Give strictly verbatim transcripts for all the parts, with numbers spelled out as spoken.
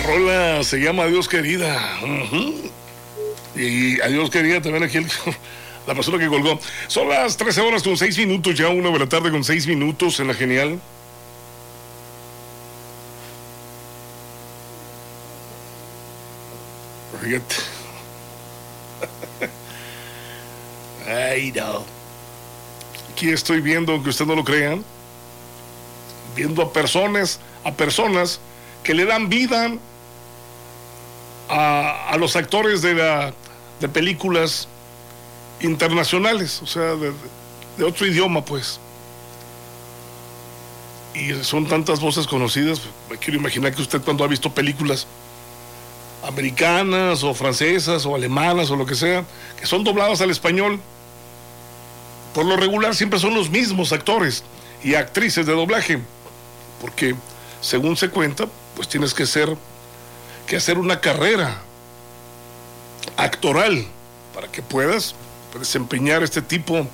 rola se llama Adiós Querida. Uh-huh. Y Adiós Querida también aquí el, la persona que colgó. Son las trece horas con seis minutos, ya una de la tarde con seis minutos en la Genial. Fíjate. Ay, no. Aquí estoy viendo, aunque usted no lo crea, viendo a personas, a personas que le dan vida a, a los actores de, la, de películas internacionales, o sea, de, de otro idioma, pues. Y son tantas voces conocidas. Me quiero imaginar que usted, cuando ha visto películas americanas o francesas o alemanas o lo que sea, que son dobladas al español, por lo regular siempre son los mismos actores y actrices de doblaje, porque según se cuenta, pues tienes que ser que hacer una carrera actoral para que puedas desempeñar este tipo,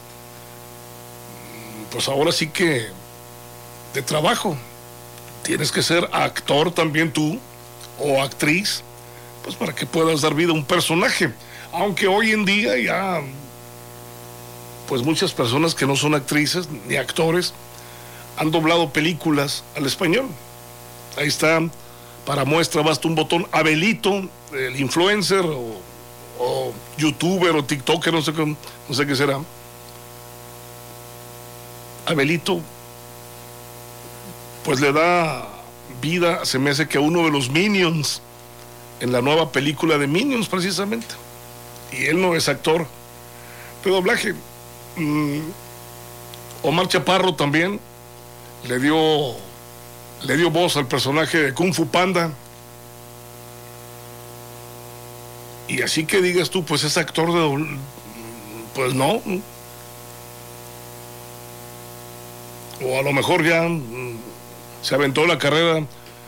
pues ahora sí que de trabajo. Tienes que ser actor también tú, o actriz, pues para que puedas dar vida a un personaje. Aunque hoy en día ya, pues muchas personas que no son actrices ni actores han doblado películas al español. Ahí está, para muestra basta un botón. Abelito, el influencer o, o youtuber o tiktoker, no sé, no sé qué será. Abelito, pues le da vida, se me hace que a uno de los Minions, en la nueva película de Minions precisamente. Y él no es actor de doblaje. Mm, Omar Chaparro también le dio le dio voz al personaje de Kung Fu Panda. Y así que digas tú, pues es actor de doblaje, pues no. O a lo mejor ya mm, se aventó la carrera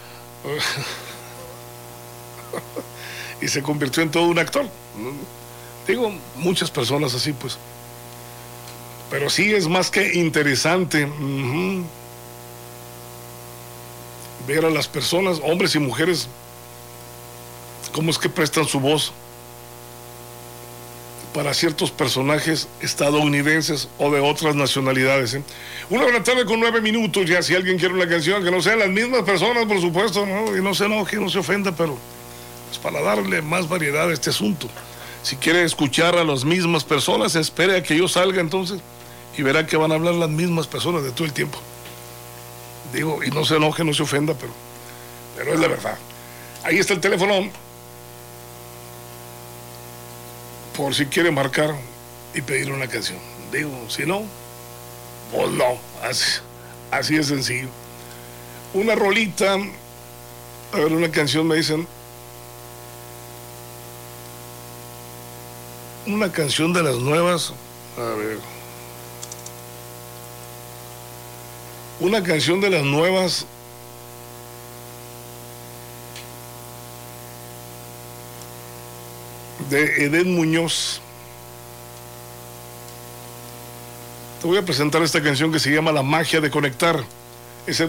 y se convirtió en todo un actor. Digo, muchas personas así, pues. Pero sí es más que interesante uh-huh, ver a las personas, hombres y mujeres, cómo es que prestan su voz para ciertos personajes estadounidenses o de otras nacionalidades, ¿eh? Una de la tarde con nueve minutos, ya si alguien quiere una canción, que no sean las mismas personas, por supuesto, ¿no? Y no se enoje, no se ofenda, pero pues para darle más variedad a este asunto. Si quiere escuchar a las mismas personas, espere a que yo salga entonces y verá que van a hablar las mismas personas de todo el tiempo. Digo, y no se enoje, no se ofenda, pero, pero es la verdad. Ahí está el teléfono, por si quiere marcar y pedir una canción. Digo, si no, pues no, así, así es sencillo. Una rolita, a ver, una canción me dicen, una canción de las nuevas, a ver, una canción de las nuevas de Edén Muñoz. Te voy a presentar esta canción que se llama La Magia de Conectar.